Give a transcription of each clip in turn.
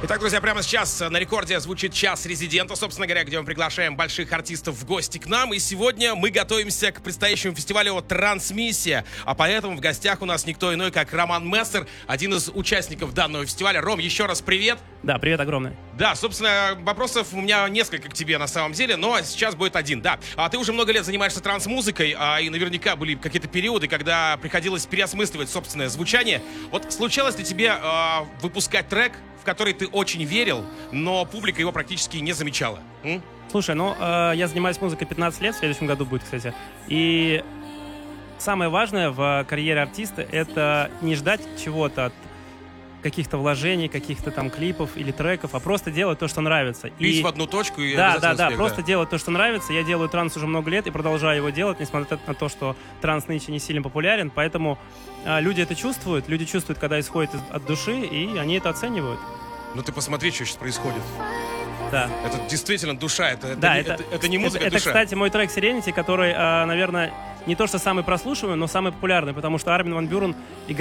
Итак, друзья, прямо сейчас на рекорде звучит час резидента, собственно говоря, где мы приглашаем больших артистов в гости к нам. И сегодня мы готовимся к предстоящему фестивалю «Трансмиссия». А поэтому в гостях у нас никто иной, как Роман Мессер, один из участников данного фестиваля. Ром, еще раз привет. Да, привет огромный. Да, собственно, вопросов у меня несколько к тебе на самом деле, но сейчас будет один, да. Ты уже много лет занимаешься транс-музыкой, и наверняка были какие-то периоды, когда приходилось переосмысливать собственное звучание. Вот случалось ли тебе выпускать трек, в который ты очень верил, но публика его практически не замечала? Слушай, я занимаюсь музыкой 15 лет, в следующем году будет, кстати. И самое важное в карьере артиста — это не ждать чего-то от каких-то вложений, каких-то там клипов или треков, а просто делать то, что нравится. Бить в одну точку и да, успех, просто делать то, что нравится. Я делаю транс уже много лет и продолжаю его делать, несмотря на то, что транс нынче не сильно популярен. Поэтому люди это чувствуют, когда исходит от души, и они это оценивают. Ну ты посмотри, что сейчас происходит. Да. Это действительно душа, это не музыка, это, душа. Кстати, мой трек Serenity, который, наверное, не то что самый прослушиваемый, но самый популярный, потому что Армин ван Бюрен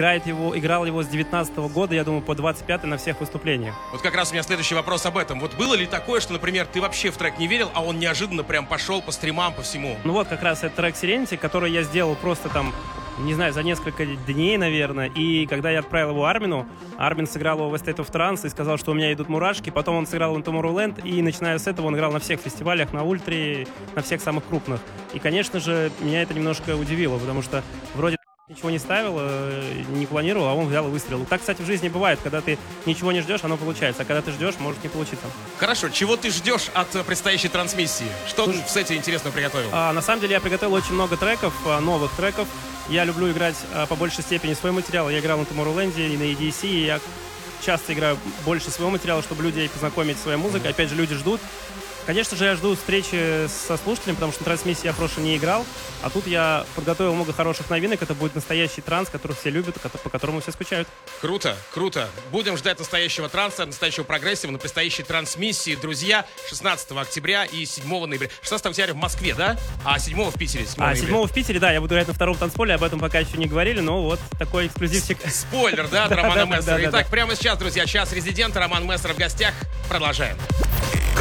играл его с 19 года, я думаю, по 25 на всех выступлениях. Вот как раз у меня следующий вопрос об этом. Вот было ли такое, что, например, ты вообще в трек не верил, а он неожиданно прям пошел по стримам, по всему? Ну вот как раз это трек Serenity, который я сделал просто там, не знаю, за несколько дней, наверное. И когда я отправил его Армину, Армин сыграл его в State of Trance и сказал, что у меня идут мурашки. Потом он сыграл на Tomorrowland, и начиная с этого он играл на всех фестивалях, на Ультре, на всех самых крупных. И, конечно же, меня это немножко удивило, потому что вроде ничего не ставил, не планировал, а он взял и выстрелил. Так, кстати, в жизни бывает, когда ты ничего не ждешь, оно получается, а когда ты ждешь, может не получиться. Хорошо, чего ты ждешь от предстоящей трансмиссии? Что ты в сете интересного приготовил? На самом деле я приготовил очень много треков, новых треков. Я люблю играть по большей степени свой материал. Я играл на Tomorrowland и на EDC, и я часто играю больше своего материала, чтобы людей познакомить с своей музыкой. Опять же, люди ждут. Конечно же, я жду встречи со слушателем, потому что на трансмиссии я в прошлом не играл. А тут я подготовил много хороших новинок. Это будет настоящий транс, который все любят, по которому все скучают. Круто, круто. Будем ждать настоящего транса, настоящего прогрессива на предстоящей трансмиссии. Друзья, 16 октября и 7 ноября. 16 октября в Москве, да? А 7 в Питере. 7 в Питере, да. Я буду играть на втором танцполе. Об этом пока еще не говорили, но вот такой эксклюзивчик. Спойлер, да, от Романа Мессера. Итак, прямо сейчас, друзья, час резидента. Роман Мессер в гостях. Продолжаем.